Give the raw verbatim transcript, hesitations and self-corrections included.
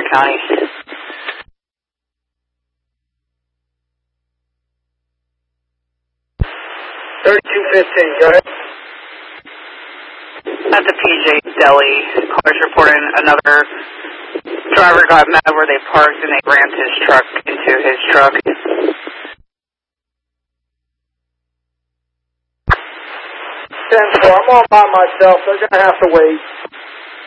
County. thirty-two fifteen, go ahead. At the P J Deli, cars reporting another driver got mad where they parked and they rammed his truck into his truck. ten four, I'm all by myself. They're going to have to wait.